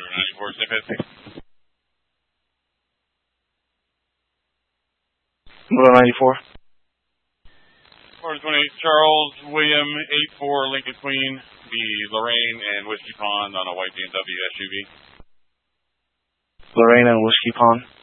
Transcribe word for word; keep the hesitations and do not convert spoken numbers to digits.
ninety-four, stay fifty. Motor ninety-four. four twenty-eight, Charles William, eight four, Lincoln Queen, the Lorraine and Whiskey Pond on a white B M W S U V. Lorraine and Whiskey Pond.